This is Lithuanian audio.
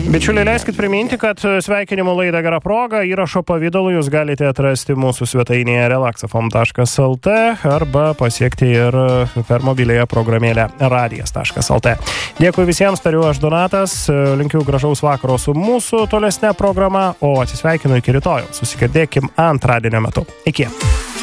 Bičiuliai, leiskit priminti, kad sveikinimo laidą Gera proga įrašo pavidalu jūs galite atrasti mūsų svetainėje relaxafm.lt arba pasiekti ir per mobilėje programėlę radijas.lt. Dėkui visiems, tariu aš Donatas, linkiu gražaus vakaro su mūsų tolesnė programa, o atsisveikinu iki rytojaus. Susigirdėkim antradienio metu. Iki.